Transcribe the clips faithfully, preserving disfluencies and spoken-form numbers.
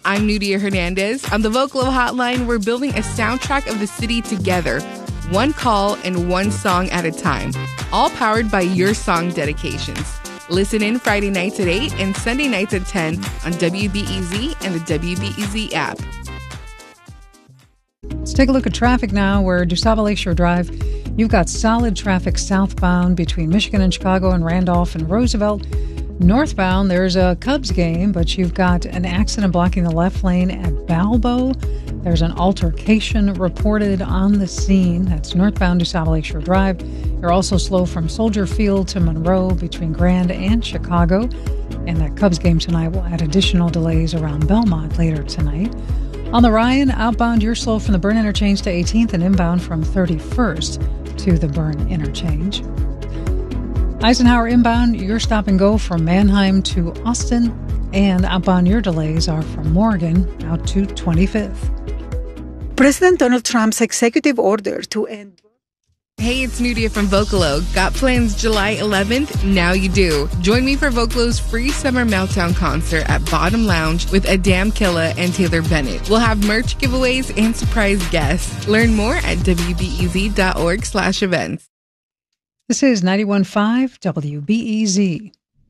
I'm Nudia Hernandez. On the Vocalo Hotline, we're building a soundtrack of the city together, one call and one song at a time, all powered by your song dedications. Listen in Friday nights at eight and Sunday nights at ten on W B E Z and the W B E Z app. Let's take a look at traffic now. Where DuSable Lakeshore Drive, you've got solid traffic southbound between Michigan and Chicago and Randolph and Roosevelt. Northbound, there's a Cubs game, but you've got an accident blocking the left lane at Balbo. There's an altercation reported on the scene. That's northbound DuSable Lakeshore Drive. You're also slow from Soldier Field to Monroe between Grand and Chicago. And that Cubs game tonight will add additional delays around Belmont later tonight. On the Ryan, outbound, you're slow from the Byrne Interchange to eighteenth and inbound from thirty-first to the Byrne Interchange. Eisenhower inbound, your stop and go from Mannheim to Austin, and outbound your delays are from Morgan out to twenty-fifth. President Donald Trump's executive order to end... Hey, it's Nudia from Vocalo. Got plans July eleventh? Now you do. Join me for Vocalo's free summer Meltdown concert at Bottom Lounge with Adam Killa and Taylor Bennett. We'll have merch giveaways and surprise guests. Learn more at W B E Z dot org slash events. This is ninety-one point five W B E Z.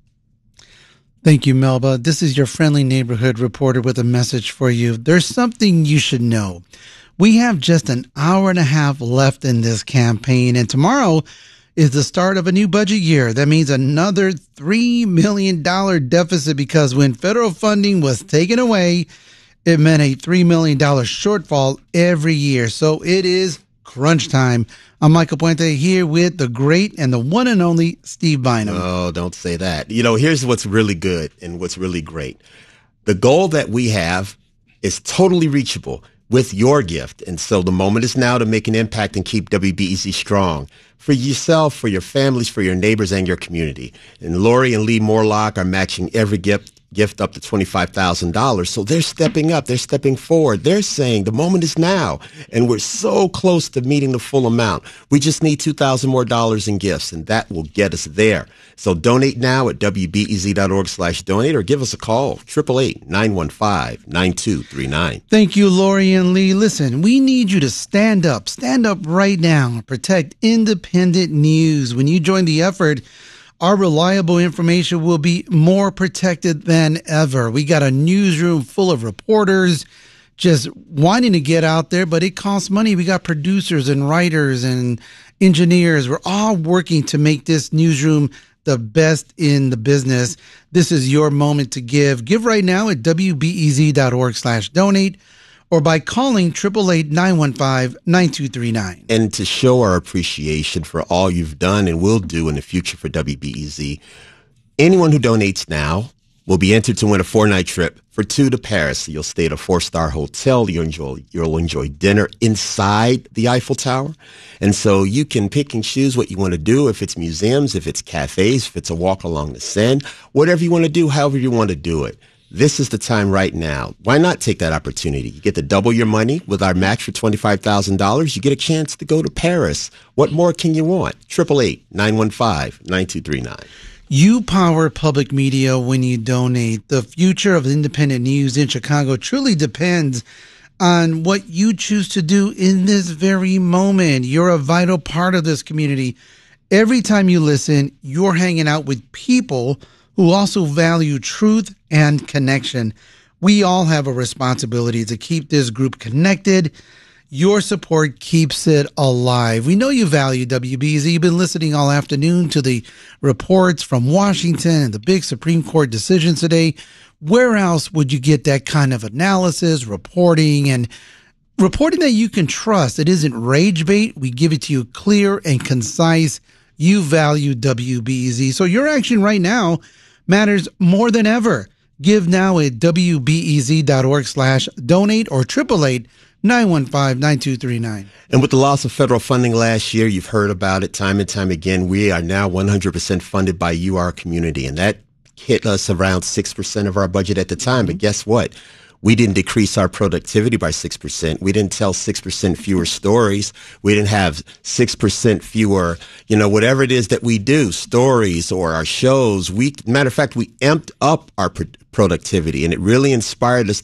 Thank you, Melba. This is your friendly neighborhood reporter with a message for you. There's something you should know. We have just an hour and a half left in this campaign, and tomorrow is the start of a new budget year. That means another three million dollars deficit, because when federal funding was taken away, it meant a three million dollars shortfall every year. So it is crunch time. I'm Michael Puente here with the great and the one and only Steve Bynum. Oh, don't say that. You know, here's what's really good and what's really great. The goal that we have is totally reachable with your gift. And so the moment is now to make an impact and keep W B E Z strong for yourself, for your families, for your neighbors, and your community. And Lori and Lee Morlock are matching every gift gift up to twenty-five thousand dollars. So they're stepping up. They're stepping forward. They're saying the moment is now. And we're so close to meeting the full amount. We just need two thousand more dollars in gifts, and that will get us there. So donate now at W B E Z dot org slash donate, or give us a call, eight eight eight, nine one five, nine two three nine. Thank you, Lori and Lee. Listen, we need you to stand up. Stand up right now and protect independent news. When you join the effort, our reliable information will be more protected than ever. We got a newsroom full of reporters just wanting to get out there, but it costs money. We got producers and writers and engineers. We're all working to make this newsroom the best in the business. This is your moment to give. Give right now at W B E Z dot org slash donate, or by calling eight eight eight, nine one five, nine two three nine. And to show our appreciation for all you've done and will do in the future for W B E Z, anyone who donates now will be entered to win a four-night trip for two to Paris. You'll stay at a four-star hotel. You'll enjoy, you'll enjoy dinner inside the Eiffel Tower. And so you can pick and choose what you want to do, if it's museums, if it's cafes, if it's a walk along the Seine, whatever you want to do, however you want to do it. This is the time right now. Why not take that opportunity? You get to double your money with our match for twenty-five thousand dollars. You get a chance to go to Paris. What more can you want? eight eight eight, nine one five, nine two three nine. You power public media when you donate. The future of independent news in Chicago truly depends on what you choose to do in this very moment. You're a vital part of this community. Every time you listen, you're hanging out with people who also value truth and connection. We all have a responsibility to keep this group connected. Your support keeps it alive. We know you value W B E Z. You've been listening all afternoon to the reports from Washington and the big Supreme Court decisions today. Where else would you get that kind of analysis, reporting, and reporting that you can trust? It isn't rage bait. We give it to you clear and concise. You value W B E Z. So your action right now matters more than ever. Give now at W B E Z dot org slash donate or eight eight eight, nine one five, nine two three nine. And with the loss of federal funding last year, you've heard about it time and time again. We are now one hundred percent funded by you, our community. And that hit us around six percent of our budget at the time. But guess what? We didn't decrease our productivity by six percent. We didn't tell six percent fewer stories. We didn't have six percent fewer, you know, whatever it is that we do, stories or our shows. We, matter of fact, we amped up our pro- productivity, and it really inspired us